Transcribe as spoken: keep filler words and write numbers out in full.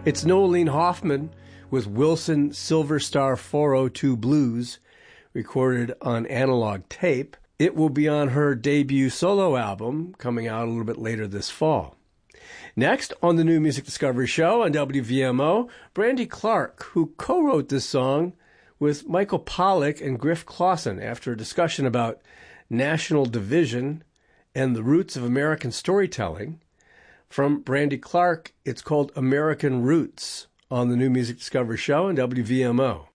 It's Nolene Hoffman with Wilson Silver Star four oh two Blues, recorded on analog tape. It will be on her debut solo album, coming out a little bit later this fall. Next, on the New Music Discovery Show on W V M O, Brandy Clark, who co-wrote this song with Michael Pollack and Griff Clausen after a discussion about national division and the roots of American storytelling. From Brandy Clark, it's called American Roots on the New Music Discovery Show on W V M O.